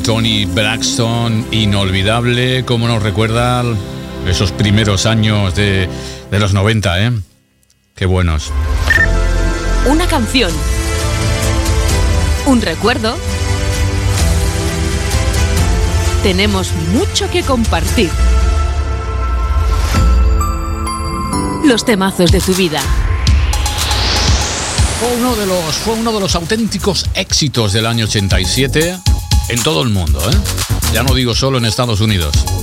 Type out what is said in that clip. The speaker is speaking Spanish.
Toni Braxton, inolvidable, como nos recuerda esos primeros años de los 90, ¿eh? Qué buenos. Una canción, un recuerdo. Tenemos mucho que compartir. Los temazos de tu vida. Fue uno de los auténticos éxitos del año 87 en todo el mundo, ¿eh? Ya no digo solo en Estados Unidos.